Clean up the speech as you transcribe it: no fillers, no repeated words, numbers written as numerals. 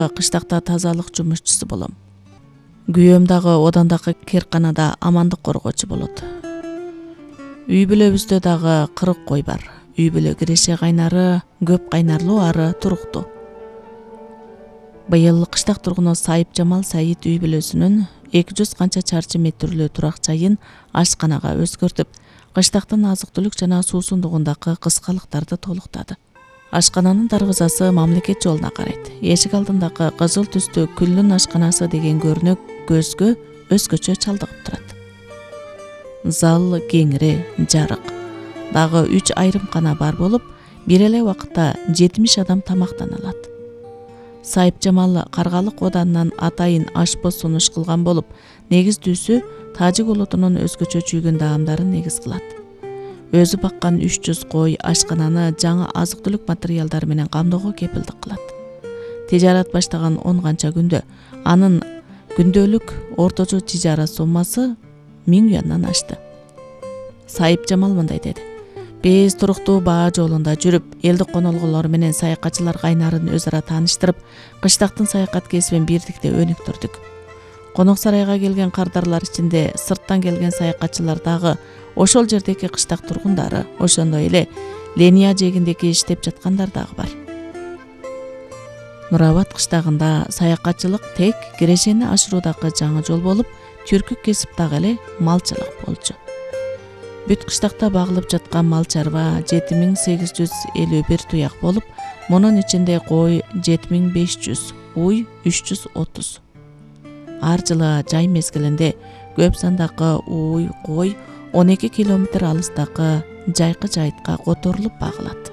кыштакта тазалык жумушчусу болом. Күйөөм дагы одондагы керканада амандык коргоочу болот. Үй бүлөбүздө дагы 40 кой бар. Үй бүлө киреше кайнары, көп кайнарлуу ары туруктуу. Быйыл кыштак тургуну Сайып Жамал Саид үй бүлөсүнүн 200 канча чарчы метрлүү турак жайын ашканага өзгөртүп, кыштактын азык-түлүк жана суусундугундагы кыскалыктарды толуктады. Ашкананын дарбазасы мамлекет жолуна карайт. Эшик алдындагы кызыл түстүү күллүн ашканасы деген көрнөк көзгө өзгөчө чалдыгып турат. Зал кеңири, жарык. Дагы 3 айрымкана бар болуп, бир эле убакытта 70 адам тамактана алат. Сайып Жамал Каргалык оданынан атайын ашпоз сунуш кылган болуп, негиздүүсү тажик улутунун өзгөчө жүйгөн даамдарын негиз кылат. Өзү баккан 300 кой ашкананы жаңы азык-түлүк материалдары менен камдоого кепилдик кылат. Тижарат баштаган 10 канча күндө анын күндөлүк орточо тижара суммасы 1000 юандан ашты. Сайып Жамал мындай деди: "Биз туруктуу баа жолунда жүрүп, элдик конолгулор менен саякатчылар кайнарын өз ара тааныштырып, кыштактын саякат кесибин бирдикте өнүктүрдүк. Конок сарайга келген кардарлар ичинде сырттан келген саякатчылар дагы ошол жердеги кыштак тургундары, ошондой эле Ления жээгиндеги иштеп жаткандар дагы бар. Нурабад кыштагында саякатчылык тек кирешени ашыруудагы жаңы жол болуп, түркүк кесип дагы эле малчылык болчу. Бүт кыштакта багылып жаткан мал чарба 7851 туяк болуп, мунун ичинде кой 7500, уй 330. Ар жылы жай мезгилинде көп сандагы уй, кой 12 километр алыстагы жайкы жайытка которулуп багылат.